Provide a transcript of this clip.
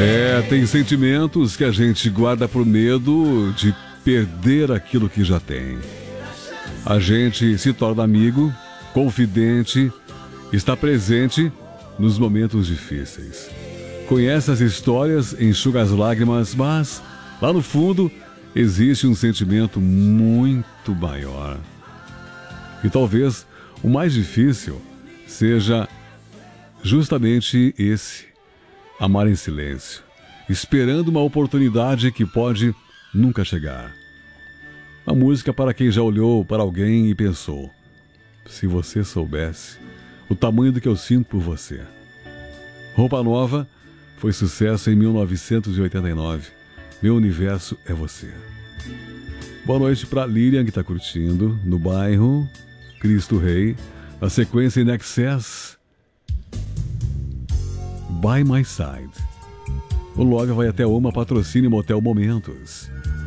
Tem sentimentos que a gente guarda por medo de perder aquilo que já tem. A gente se torna amigo, confidente, está presente nos momentos difíceis. Conhece as histórias, enxuga as lágrimas, mas lá no fundo existe um sentimento muito maior. E talvez o mais difícil seja justamente esse: amar em silêncio, esperando uma oportunidade que pode nunca chegar. A música para quem já olhou para alguém e pensou: se você soubesse o tamanho do que eu sinto por você. Roupa Nova foi sucesso em 1989. Meu universo é você. Boa noite para Lilian, que está curtindo. No bairro, Cristo Rei. Na sequência, In Excess, By My Side. O Love vai até uma, patrocínio Motel Momentos.